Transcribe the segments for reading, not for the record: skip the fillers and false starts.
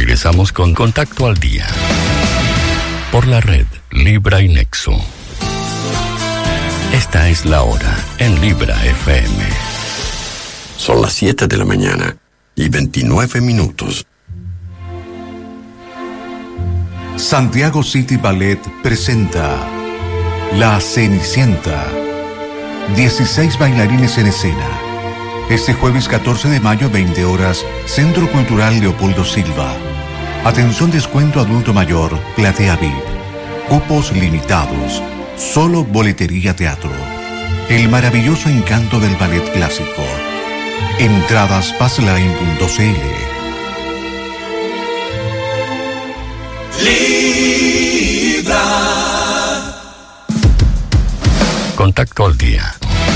Regresamos con Contacto al Día. Por la red Libra y Nexo. Esta es la hora en Libra FM. Son las 7 de la mañana y 29 minutos. Santiago City Ballet presenta La Cenicienta. 16 bailarines en escena. Este jueves 14 de mayo, 20 horas, Centro Cultural Leopoldo Silva. Atención, descuento adulto mayor, platea VIP. Cupos limitados. Solo boletería teatro. El maravilloso encanto del ballet clásico. Entradas passline.cl. Libra. Contacto al Día.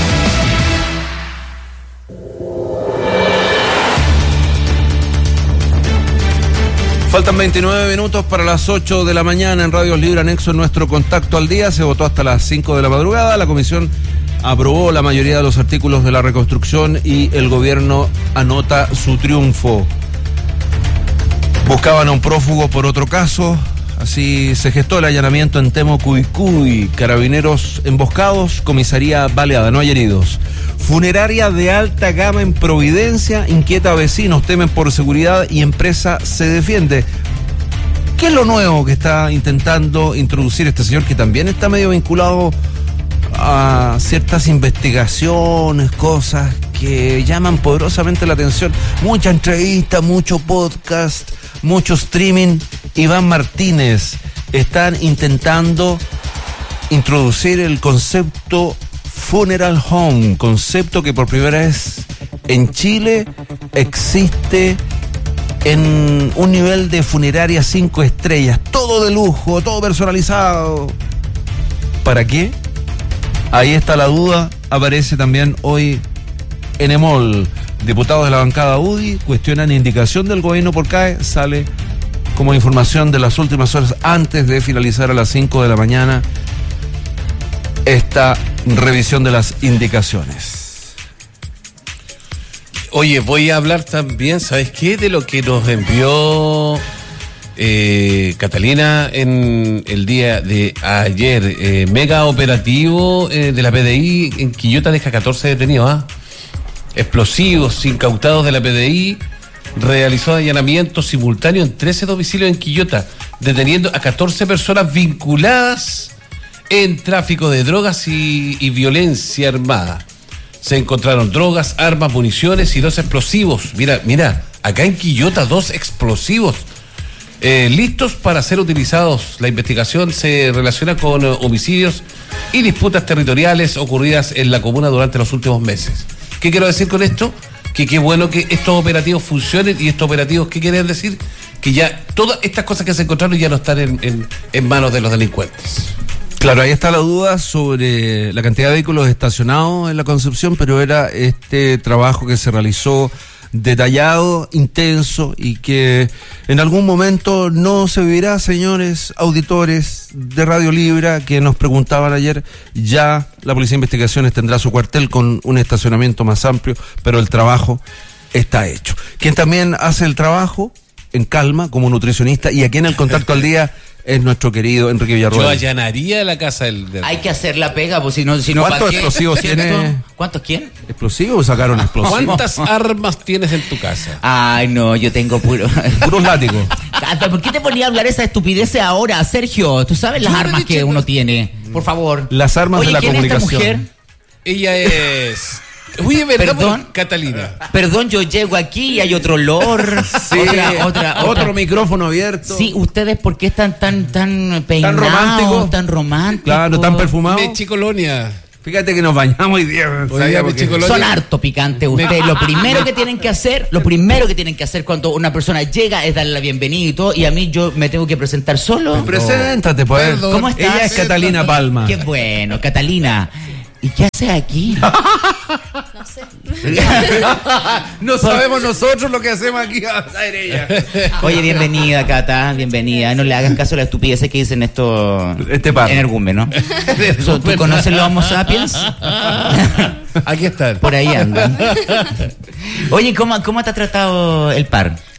Faltan 29 minutos para las 8 de la mañana en Radio Libra Nexo. En nuestro Contacto al Día se votó hasta las 5 de la madrugada. La comisión aprobó la mayoría de los artículos de la reconstrucción y el gobierno anota su triunfo. Buscaban a un prófugo por otro caso. Así se gestó el allanamiento en Temocuycuy. Carabineros emboscados, comisaría baleada, no hay heridos. Funeraria de alta gama en Providencia inquieta a vecinos, temen por seguridad y empresa se defiende. ¿Qué es lo nuevo que está intentando introducir este señor, que también está medio vinculado a ciertas investigaciones, cosas que llaman poderosamente la atención? Mucha entrevista, mucho podcast, mucho streaming. Iván Martínez, están intentando introducir el concepto Funeral Home, concepto que por primera vez en Chile existe en un nivel de funeraria 5 estrellas, todo de lujo, todo personalizado. ¿Para qué? Ahí está la duda. Aparece también hoy en EMOL. Diputados de la bancada UDI cuestionan indicación del gobierno por CAE. Sale como información de las últimas horas antes de finalizar a las 5 de la mañana esta revisión de las indicaciones. Oye, voy a hablar también, ¿sabes qué? De lo que nos envió Catalina en el día de ayer. Mega operativo de la PDI en Quillota deja 14 detenidos. Explosivos incautados de la PDI. Realizó allanamientos simultáneos en 13 domicilios en Quillota, deteniendo a 14 personas vinculadas en tráfico de drogas y violencia armada. Se encontraron drogas, armas, municiones y 2 explosivos. Mira, acá en Quillota 2 explosivos listos para ser utilizados. La investigación se relaciona con homicidios y disputas territoriales ocurridas en la comuna durante los últimos meses. ¿Qué quiero decir con esto? Que qué bueno que estos operativos funcionen. Y estos operativos, ¿qué quieren decir? Que ya todas estas cosas que se encontraron ya no están en manos de los delincuentes. Claro, ahí está la duda sobre la cantidad de vehículos estacionados en la Concepción, pero era este trabajo que se realizó detallado, intenso, y que en algún momento no se vivirá, señores auditores de Radio Libra, que nos preguntaban ayer. Ya la Policía de Investigaciones tendrá su cuartel con un estacionamiento más amplio, pero el trabajo está hecho. Quien también hace el trabajo en calma como nutricionista y aquí en el Contacto al Día es nuestro querido Enrique Villarroel. Yo allanaría la casa del... Hay que hacer la pega, pues si no ¿cuántos explosivos tiene? ¿Cuántos quién? ¿Explosivos? ¿Sacaron explosivos? ¿Cuántas armas tienes en tu casa? Ay, no, yo tengo puros látigos. ¿Por qué te ponía a hablar esa estupidez ahora, Sergio? ¿Tú sabes las armas que uno tiene? Por favor. Las armas Oye, de la ¿quién comunicación. Es esta mujer? Ella es... Oye, ¿verdad? ¿Perdón? Catalina. Perdón, yo llego aquí y hay otro olor. Sí, otra. Otro micrófono abierto. Sí, ustedes, ¿por qué están tan peinados? Tan románticos. Claro, tan perfumados. Mechi Colonia. Fíjate que nos bañamos hoy día. Son harto picantes ustedes. Lo primero que tienen que hacer cuando una persona llega es darle la bienvenida y todo, y a mí yo me tengo que presentar solo. Preséntate, pues. Perdón. ¿Cómo estás? Ella es Catalina Palma. Qué bueno, Catalina. ¿Y qué haces aquí? No sé. No sabemos nosotros lo que hacemos aquí a ella. Oye, bienvenida, Cata, bienvenida. No le hagas caso a la estupidez que dicen esto energúmenos. ¿Tú conoces los Homo sapiens? Aquí están. Por ahí andan. Oye, ¿cómo te ha tratado el par?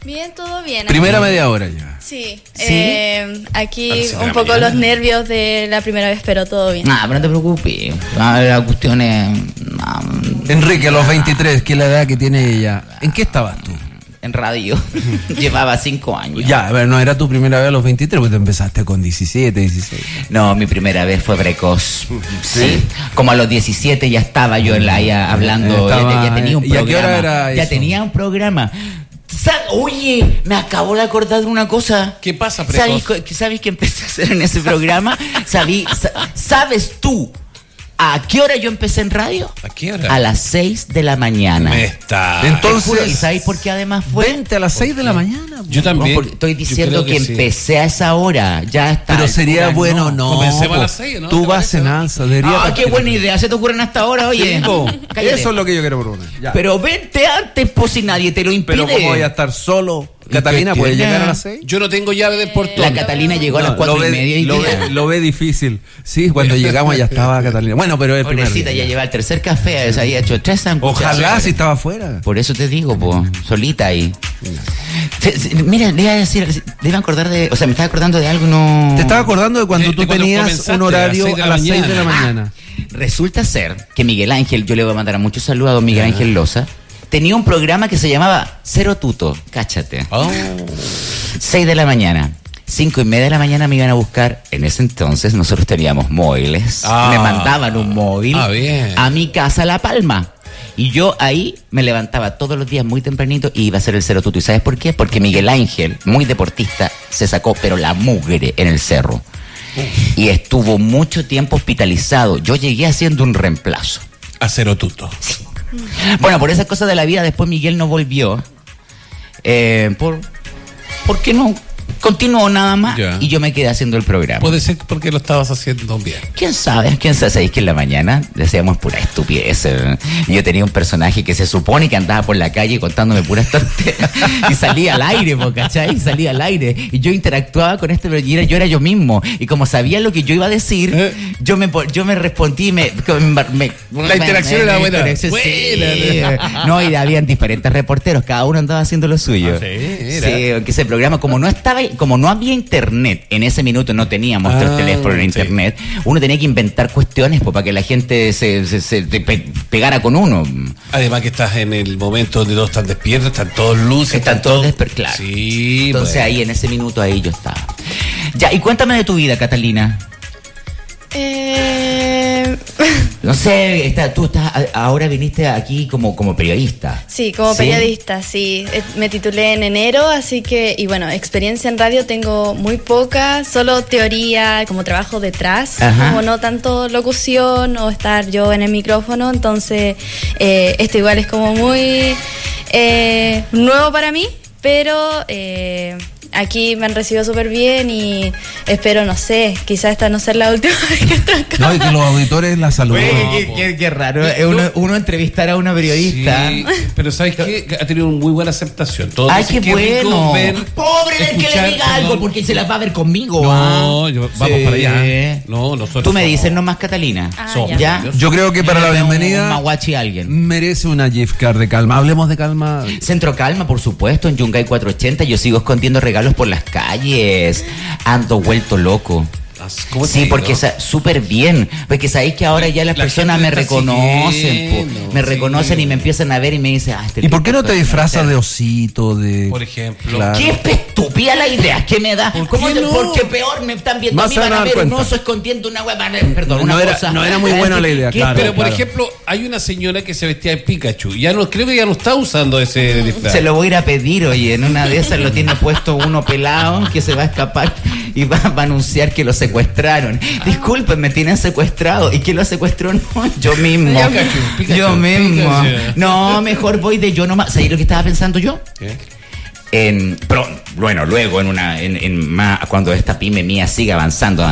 Bien, todo bien. Primera media hora ya. Sí. ¿Sí? Aquí Parece un la poco mañana. los nervios de la primera vez, pero todo bien. Pero no te preocupes. La cuestión es. Enrique, a los 23, que es la edad que tiene ella. ¿En qué estabas tú? En radio. Llevaba 5 años. Ya, a ver, no era tu primera vez a los 23, porque te empezaste con 17, 16. No, mi primera vez fue precoz. Sí. Como a los 17 ya estaba yo en la hablando. Ya tenía un ¿Y a programa. qué hora era Ya eso? tenía un programa. Oye, me acabo de acordar de una cosa. ¿Qué pasa, precoz? ¿Sabes qué empecé a hacer en ese programa? ¿Sabes tú a qué hora yo empecé en radio? ¿A qué hora? A las 6 de la mañana. Me está. Entonces, Te juro, ¿y sabes por qué además fue? Vente a las 6 de la mañana. Yo también. Porque estoy Yo diciendo creo que sí. empecé a esa hora. Ya está. Pero sería bueno, no. Comencemos a po. las 6, ¿no? Tú ¿Te vas parece? en alza. Debería Qué buena idea. Se te ocurren hasta ahora, oye. Sí, po. Cállate. Eso es lo que yo quiero proponer. Ya. Pero vente antes, pues si nadie te lo impide. Pero ¿cómo voy a estar solo? Catalina, ¿Qué ¿puede tiene? llegar a las 6? Yo no tengo llave del portón. La Catalina llegó a las 4:30 y lo ve difícil. Sí, cuando llegamos ya estaba Catalina. Bueno, pero el primer pobrecita, día. ya lleva el tercer café, se había hecho 3 sándwiches. Ojalá si estaba afuera. Por eso te digo, po, solita ahí. Mira, le iba a decir, le iba a acordar de, o sea, me estaba acordando de algo, no. Te estaba acordando de cuando De tú cuando tenías comenzaste un horario a a las 6 de la mañana. Resulta ser que Miguel Ángel, yo le voy a mandar a muchos saludos a don Miguel Ángel Loza, tenía un programa que se llamaba Cero Tuto, cáchate. Oh. 6 de la mañana. 5:30 de la mañana me iban a buscar. En ese entonces nosotros teníamos móviles. Ah. Me mandaban un móvil Bien. a mi casa La Palma. Y yo ahí me levantaba todos los días muy tempranito y iba a hacer el Cero Tuto. ¿Y sabes por qué? Porque Miguel Ángel, muy deportista, se sacó pero la mugre en el cerro. Y estuvo mucho tiempo hospitalizado. Yo llegué haciendo un reemplazo. A Cero Tuto. Bueno, por esas cosas de la vida después Miguel no volvió. ¿Por qué no continuó nada más? Ya. Y yo me quedé haciendo el programa. Puede ser porque lo estabas haciendo bien. ¿Quién sabe? ¿Sabéis que en la mañana decíamos pura estupidez? Yo tenía un personaje que se supone que andaba por la calle contándome puras tonterías y salía al aire, ¿cachai? Salía al aire. Y yo interactuaba con este, pero yo era yo mismo. Y como sabía lo que yo iba a decir, yo me respondí, La interacción era buena. Sí. Buena. No, y habían diferentes reporteros, cada uno andaba haciendo lo suyo. Mira. Sí, que ese programa, como no había internet, en ese minuto no teníamos los teléfonos en internet, uno tenía que inventar cuestiones para que la gente se pegara con uno. Además que estás en el momento donde todos están despiertos, están todos luces, Están todos claro. Sí, Entonces bueno. ahí en ese minuto ahí yo estaba. Ya, y cuéntame de tu vida, Catalina. No sé, ahora viniste aquí como periodista. Sí, como periodista, sí. Me titulé en enero, así que, y bueno, experiencia en radio tengo muy poca, solo teoría, como trabajo detrás, Ajá. como no tanto locución o estar yo en el micrófono, entonces esto igual es como muy nuevo para mí, pero aquí me han recibido súper bien y espero, no sé, quizás esta no sea la última vez que estoy acá. No, y que los auditores la saluden. Qué raro, uno entrevistar a una periodista. Sí, pero ¿sabes qué? Ha tenido muy buena aceptación. Todos Ay, dicen, qué rico bueno. ver, Pobre del que le escuchar, diga algo, perdón. porque se las va a ver conmigo. No, vamos Sí. para allá. No, nosotros Tú me somos- dices nomás, Catalina. Ah, ¿Ya? Yo creo que para la Un bienvenida maguachi a alguien. merece una gift card de Calma. Hablemos de Calma. Centro Calma, por supuesto, en Yungay 480. Yo sigo escondiendo regalos por las calles. Ando vuelto loco. ¿Cómo te Sí, digo? porque súper bien. Porque sabéis que ahora ya las La personas gente me te está reconocen. siguiendo, Me reconocen sí. y me empiezan a ver y me dicen, ¿Y por qué no te disfrazas de osito? Por ejemplo. Claro. ¡Qué estúpida la idea que me da! ¿Cómo qué no? Porque peor me están viendo Más a mí, se van van a a dar ver un cuenta. oso escondiendo una hueá. Perdón, No una era- cosa. no era muy buena la idea, ¿Qué? claro. Pero, por ejemplo, hay una señora que se vestía de Pikachu. Ya no, creo que ya no está usando ese disfraz. Se lo voy a ir a pedir, oye, en una de esas lo tiene puesto uno pelado que se va a escapar y va a anunciar que lo secuestraron. Disculpen, me tienen secuestrado. ¿Y quién lo secuestró? No, yo mismo. Pikachu, Yo mismo. Pikachu. No, mejor voy de yo nomás. ¿Sabes lo que estaba pensando yo? ¿Qué? Pero bueno, luego cuando esta pyme mía siga avanzando,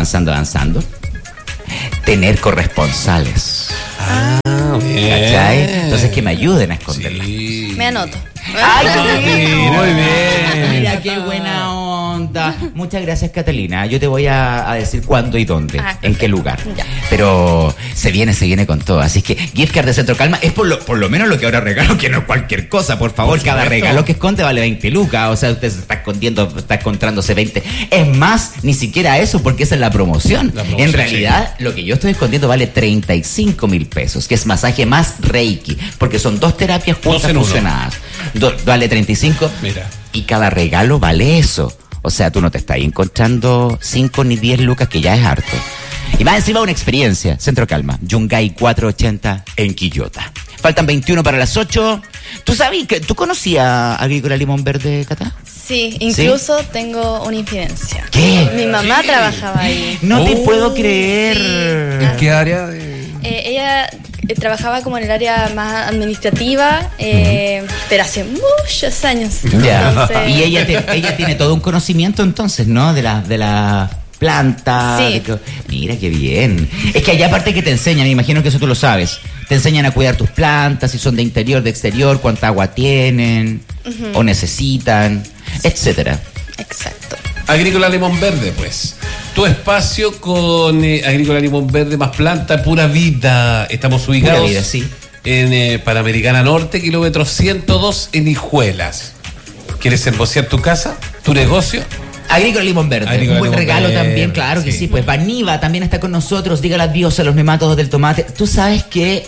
tener corresponsales. ¿Cachai? Entonces que me ayuden a esconderlas. Sí. Me anoto. ¡Ay, qué Muy bueno! bien. Mira qué buena onda. onda, muchas gracias Catalina, yo te voy a decir cuándo y dónde, en qué lugar. Ya. Pero se viene con todo, así que gift card de Centro Calma es por lo menos lo que ahora regalo, que no es cualquier cosa, por favor, Por cada supuesto. regalo que esconde vale 20 lucas, o sea, usted se está escondiendo, está encontrándose 20, es más, ni siquiera eso, porque esa es la promoción. En realidad, lo que yo estoy escondiendo vale 35,000 pesos, que es masaje más Reiki, porque son 2 terapias juntas en uno. funcionadas. Vale 35. Mira. Y cada regalo vale eso. O sea, tú no te estás encontrando 5 ni 10 lucas, que ya es harto. Y más encima una experiencia. Centro Calma, Yungay 480 en Quillota. Faltan 21 para las 8. ¿Tú sabes que tú conocías a Agrícola Limón Verde, Cata? Sí, incluso tengo una infidencia. ¿Qué? Mi mamá trabajaba ahí. No te puedo Sí. creer. ¿En qué área? Ella trabajaba como en el área más administrativa, pero hace muchos años. Ya. Entonces, Y ella tiene todo un conocimiento entonces, ¿no? De la planta. Sí. Mira qué bien. Es que allá aparte que te enseñan, me imagino que eso tú lo sabes. Te enseñan a cuidar tus plantas, si son de interior, de exterior, cuánta agua tienen o necesitan, etcétera. Exacto. Agrícola Limón Verde, pues. Tu espacio con Agrícola Limón Verde más planta, pura vida. Estamos ubicados Pura vida, sí. en Panamericana Norte, kilómetro 102 en Hijuelas. ¿Quieres herbocear tu casa, tu negocio? Agrícola Limón Verde, Agrícola un buen Limón regalo Verde, también, claro que sí. sí. Pues Vaniva también está con nosotros, dígale adiós a los nemátodos del tomate. Tú sabes que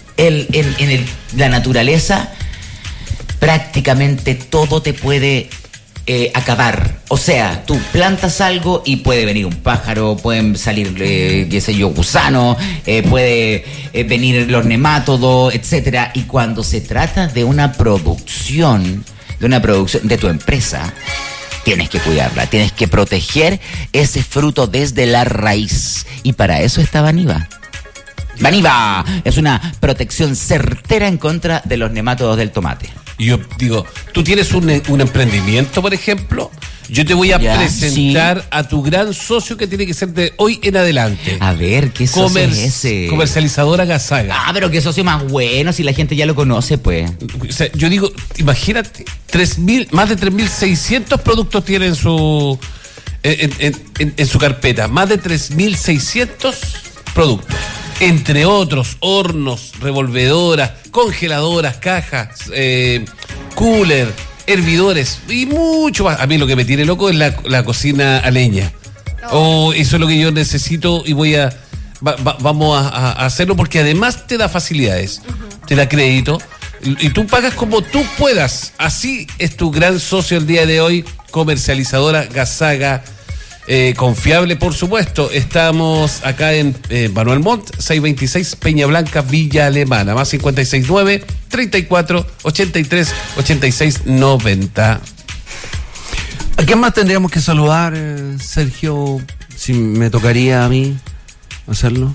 la naturaleza prácticamente todo te puede acabar. O sea, tú plantas algo y puede venir un pájaro, pueden salir, qué sé yo, gusanos, puede venir los nemátodos, etcétera. Y cuando se trata de una producción de tu empresa, tienes que cuidarla, tienes que proteger ese fruto desde la raíz. Y para eso está Vaniva. Vaniva es una protección certera en contra de los nemátodos del tomate. Y yo digo, tú tienes un emprendimiento, por ejemplo, yo te voy a Ya, presentar a tu gran socio que tiene que ser de hoy en adelante. A ver, ¿qué socio es ese? Comercializadora Gazaga. Ah, pero qué socio más bueno, si la gente ya lo conoce, pues. O sea, yo digo, imagínate, más de 3.600 productos tiene en su carpeta, más de 3.600 productos. Entre otros, hornos, revolvedoras, congeladoras, cajas, cooler, hervidores y mucho más. A mí lo que me tiene loco es la cocina a leña. Oh, eso es lo que yo necesito y vamos a hacerlo porque además te da facilidades, te da crédito y tú pagas como tú puedas. Así es tu gran socio el día de hoy, comercializadora Gazaga. Confiable, por supuesto. Estamos acá en Manuel Montt, 626 Peña Blanca, Villa Alemana, más 569 34 83 86 90. ¿A quién más tendríamos que saludar, Sergio? Si me tocaría a mí hacerlo.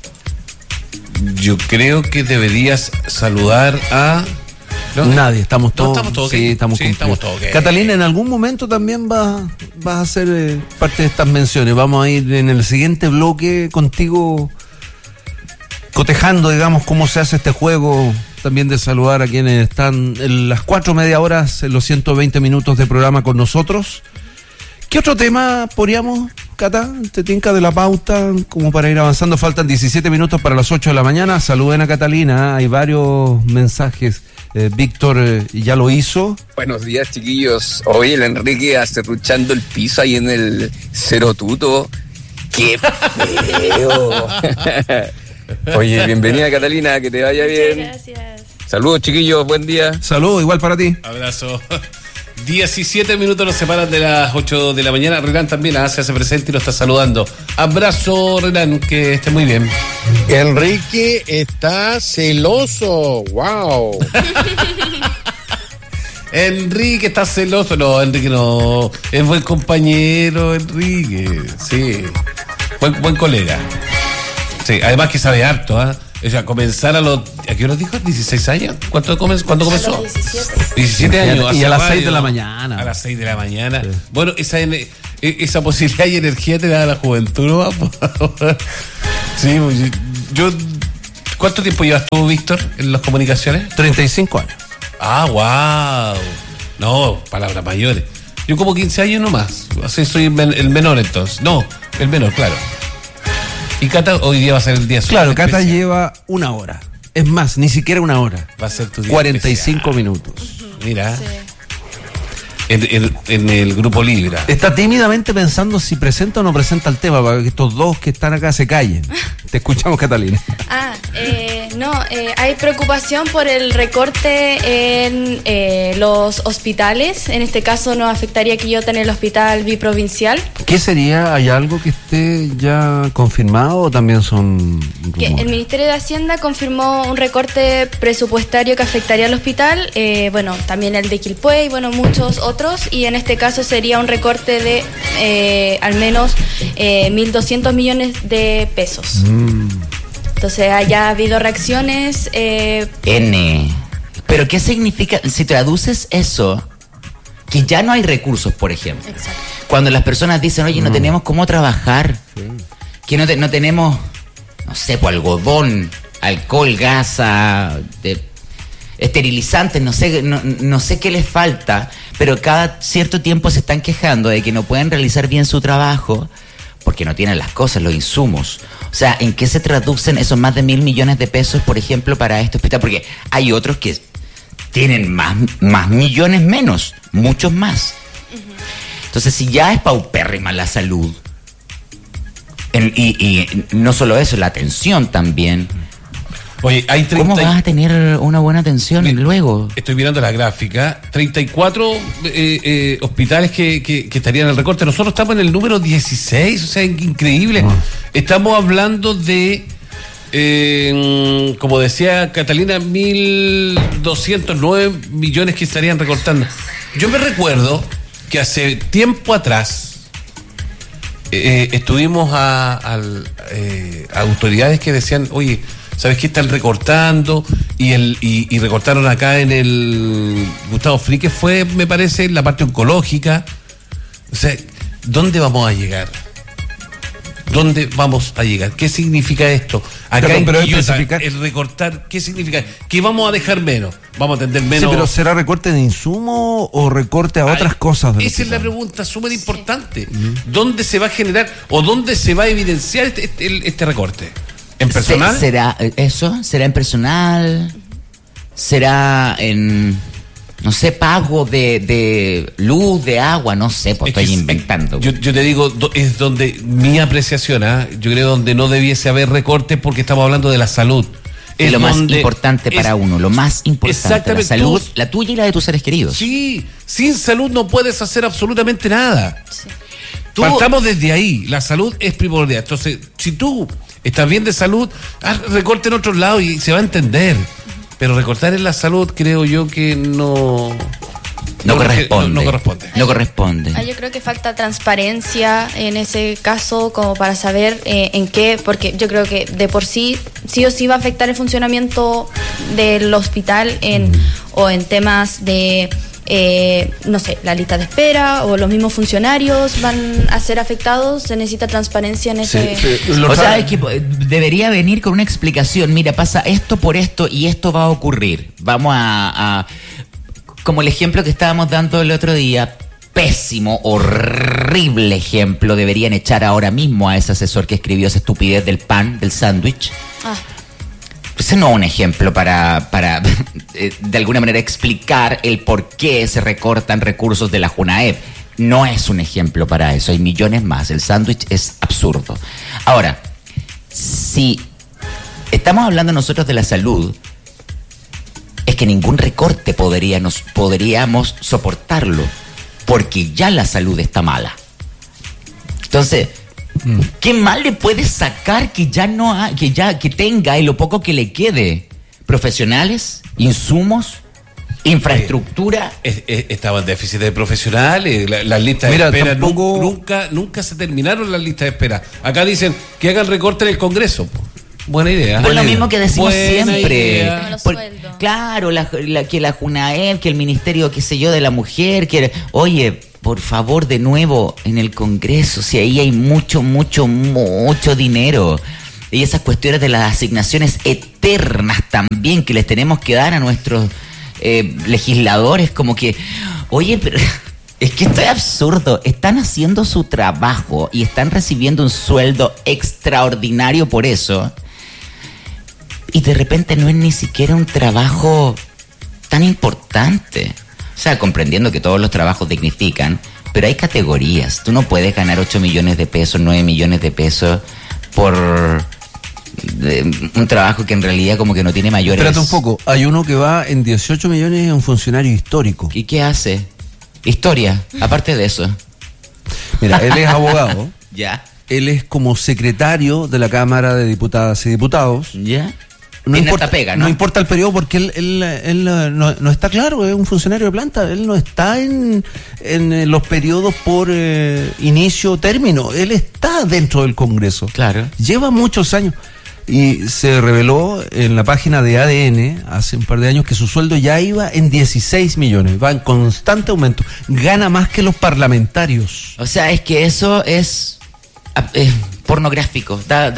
Yo creo que deberías saludar a... ¿no? Nadie, estamos todos. estamos todos, sí, ok. estamos Sí, cumplidos. estamos todos, ok. Catalina, en algún momento también vas a hacer parte de estas menciones. Vamos a ir en el siguiente bloque contigo cotejando, digamos, cómo se hace este juego. También de saludar a quienes están en las 4 media horas, en los 120 minutos de programa con nosotros. ¿Qué otro tema podríamos, Cata? ¿Te tinca de la pauta? Como para ir avanzando, faltan 17 minutos para las 8 de la mañana. Saluden a Catalina, hay varios mensajes. Víctor ya lo hizo. Buenos días, chiquillos. Hoy el Enrique acerruchando el piso ahí en el Cero Tuto. ¡Qué feo! Oye, bienvenida, Catalina, que te vaya bien. Muchas gracias. Saludos, chiquillos, buen día. Saludos, igual para ti. Abrazo. 17 minutos nos separan de las 8 de la mañana. Renan también se hace presente y lo está saludando. Abrazo, Renan, que esté muy bien. Enrique está celoso. ¡Wow! Enrique está celoso. No, Enrique no. Es buen compañero, Enrique. Sí. Buen colega. Sí, además que sabe harto, ¿ah? O sea, comenzar ¿a qué hora dijo? ¿16 años? ¿Cuándo comenzó? A los 17. 17 años. Y a las hace 6 de la radio. mañana. A las 6 de la mañana. Sí. Bueno, esa posibilidad y energía te da la juventud, ¿no? Sí, yo... ¿Cuánto tiempo llevas tú, Víctor, en las comunicaciones? 35 años. Ah, wow. No, palabras mayores. Yo como 15 años nomás. Así soy el menor entonces. No, el menor, claro. Y Cata hoy día va a ser el día Claro, Cata especial. lleva 1 hora. Es más, ni siquiera 1 hora. Va a ser tu día 45 especial. minutos. Mira. Sí. En el grupo Libra. Está tímidamente pensando si presenta o no presenta el tema para que estos dos que están acá se callen. Te escuchamos, Catalina. Hay preocupación por el recorte en los hospitales. En este caso nos afectaría Quillota en el hospital biprovincial. ¿Qué sería? ¿Hay algo que esté ya confirmado o también son Que rumores? el Ministerio de Hacienda confirmó un recorte presupuestario que afectaría al hospital, también el de Quilpué y muchos otros, y en este caso sería un recorte de al menos 1.200 millones de pesos. Entonces haya habido reacciones. Pero ¿qué significa? Si traduces eso, que ya no hay recursos, por ejemplo. Exacto. Cuando las personas dicen, oye, no tenemos cómo trabajar, que no tenemos, no sé, algodón, alcohol, gasa, esterilizantes, no sé qué les falta, pero cada cierto tiempo se están quejando de que no pueden realizar bien su trabajo porque no tienen las cosas, los insumos. O sea, ¿en qué se traducen esos más de 1.000 millones de pesos, por ejemplo, para este hospital? Porque hay otros que tienen más millones menos, muchos más. Entonces, si ya es paupérrima la salud, y no solo eso, la atención también. Oye, hay 30... ¿Cómo vas a tener una buena atención luego? Estoy mirando la gráfica. 34 hospitales que estarían en el recorte. Nosotros estamos en el número 16, o sea, increíble. Estamos hablando de, como decía Catalina, 1.209 millones que estarían recortando. Yo me recuerdo que hace tiempo atrás estuvimos a autoridades que decían, oye, ¿sabes qué? Están recortando y recortaron acá en el Gustavo Frique, fue, me parece, la parte oncológica. O sea, ¿dónde vamos a llegar? ¿Dónde vamos a llegar? ¿Qué significa esto? Acá Pero en Quillota, especificar... el recortar, ¿qué significa? ¿Que vamos a dejar menos? ¿Vamos a atender menos? Sí, pero ¿será recorte de insumo o recorte a otras cosas? Esa es la pregunta súper importante. ¿Dónde se va a generar o dónde se va a evidenciar este recorte? ¿En personal? ¿Será eso? ¿Será en personal? ¿Será en, no sé, pago de luz, de agua? No sé, pues estoy inventando. Yo te digo, es donde mi apreciación, yo creo donde no debiese haber recortes porque estamos hablando de la salud. Es lo más importante para uno, lo más importante, la salud, la tuya y la de tus seres queridos. Sí, sin salud no puedes hacer absolutamente nada. Sí. Partamos desde ahí, la salud es primordial. Entonces, si tú estás bien de salud, recorte en otros lados y se va a entender. Pero recortar en la salud creo yo que no corresponde. No corresponde. Yo creo que falta transparencia en ese caso como para saber en qué, porque yo creo que de por sí o sí va a afectar el funcionamiento del hospital o en temas de no sé, la lista de espera o los mismos funcionarios van a ser afectados. Se necesita transparencia en ese... O sea, es que debería venir con una explicación. Mira, pasa esto por esto y esto va a ocurrir. Vamos a como el ejemplo que estábamos dando el otro día, pésimo, horrible ejemplo. Deberían echar ahora mismo a ese asesor que escribió esa estupidez del pan, del sándwich. Ese no es un ejemplo para de alguna manera explicar el por qué se recortan recursos de la Junaep. No es un ejemplo para eso, hay millones más. El sándwich es absurdo. Ahora, si estamos hablando nosotros de la salud, es que ningún recorte podríamos soportarlo, porque ya la salud está mala. Entonces, ¿qué mal le puede sacar que ya no hay, que tenga y lo poco que le quede? Profesionales, insumos, infraestructura. Estaba en déficit de profesionales, las listas de espera nunca se terminaron las listas de espera. Acá dicen que hagan recorte en el Congreso. Buena idea. Pues lo mismo que decimos siempre. Sueldos. Claro, que la Junaep, que el Ministerio, qué sé yo, de la Mujer, que oye, por favor, de nuevo, en el Congreso, si ahí hay mucho dinero. Y esas cuestiones de las asignaciones eternas también que les tenemos que dar a nuestros legisladores, como que, oye, pero Es que esto es absurdo. Están haciendo su trabajo y están recibiendo un sueldo extraordinario por eso. Y de repente no es ni siquiera un trabajo tan importante. O sea, comprendiendo que todos los trabajos dignifican, pero hay categorías. Tú no puedes ganar 8 millones de pesos, 9 millones de pesos por un trabajo que en realidad como que no tiene mayores... Espérate un poco. Hay uno que va en 18 millones, es un funcionario histórico. ¿Y qué hace? Historia, aparte de eso. Mira, él es abogado. Ya. Él es como secretario de la Cámara de Diputadas y Diputados. Ya. No importa, pega, ¿no? No importa el periodo porque él no está claro, es un funcionario de planta. Él no está en los periodos por inicio o término. Él está dentro del Congreso. Claro. Lleva muchos años. Y se reveló en la página de ADN hace un par de años que su sueldo ya iba en 16 millones. Va en constante aumento. Gana más que los parlamentarios. O sea, es que eso es pornográfico.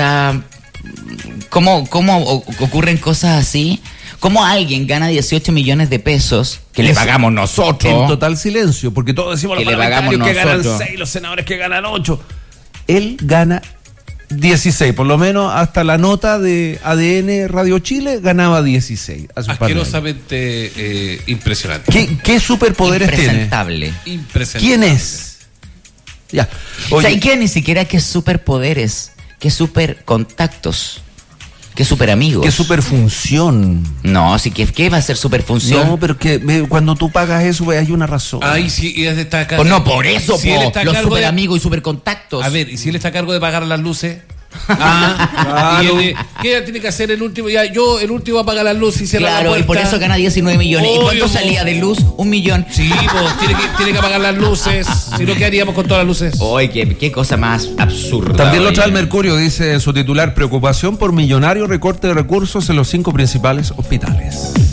¿Cómo ocurren cosas así? ¿Cómo alguien gana 18 millones de pesos que le pagamos nosotros? En total silencio, porque todos decimos que los parlamentarios que ganan 6, los senadores que ganan 8. Él gana 16, por lo menos hasta la nota de ADN Radio Chile ganaba 16. Asquerosamente impresionante. ¿Qué superpoderes tiene? Impresentable. ¿Quién es? Ya. Oye, o sea, ¿y qué ni siquiera qué superpoderes? ¿Qué super contactos? ¿Qué super amigos? ¿Qué super función? No, sí, ¿qué va a ser super función? No, pero que cuando tú pagas eso, hay una razón. Ay, sí, y está acá. Pues no, por eso, si los super amigos y super contactos. A ver, ¿y si él está a cargo de pagar las luces? Claro. ¿Qué tiene que hacer el último? Ya, yo el último a pagar la luz y cierra la puerta. Y por eso gana 19 millones. ¿Y cuánto salía de luz? 1 millón. Sí, pues tiene que apagar las luces. Si no, ¿qué haríamos con todas las luces? Oye, qué cosa más absurda. También lo trae el Mercurio, dice en su titular: preocupación por millonario recorte de recursos en los 5 principales hospitales.